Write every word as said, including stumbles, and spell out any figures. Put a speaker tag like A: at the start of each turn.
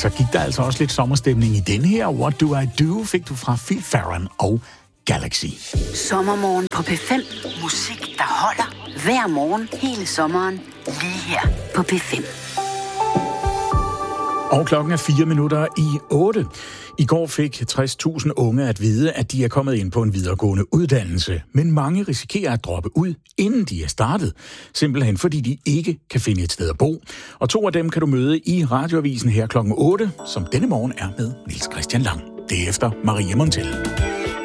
A: så gik der altså også lidt sommerstemning i den her. What Do I Do fik du fra Phil Farron og Galaxy.
B: Sommermorgen på P fem. Musik, der holder hver morgen hele sommeren. Lige her på P fem.
A: Og klokken er fire minutter i otte. I går fik tres tusind unge at vide, at de er kommet ind på en videregående uddannelse. Men mange risikerer at droppe ud, inden de er startet. Simpelthen fordi de ikke kan finde et sted at bo. Og to af dem kan du møde i radioavisen her klokken otte, som denne morgen er med Niels Christian Lang. Det er efter Maria Montel.